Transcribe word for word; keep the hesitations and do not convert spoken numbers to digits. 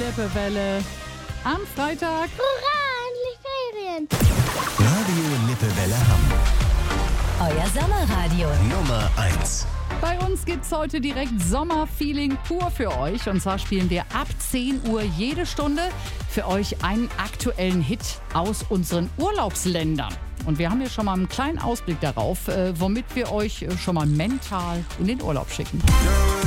Lippewelle am Freitag. Hurra, endlich Ferien! Radio Lippewelle Hamm. Euer Sommerradio. Nummer eins. Bei uns gibt's heute direkt Sommerfeeling pur für euch. Und zwar spielen wir ab zehn Uhr jede Stunde für euch einen aktuellen Hit aus unseren Urlaubsländern. Und wir haben hier schon mal einen kleinen Ausblick darauf, äh, womit wir euch äh, schon mal mental in den Urlaub schicken.